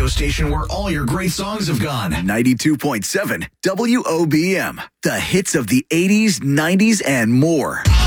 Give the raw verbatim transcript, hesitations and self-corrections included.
station where all your great songs have gone. ninety-two point seven W O B M. The hits of the eighties, nineties, and more.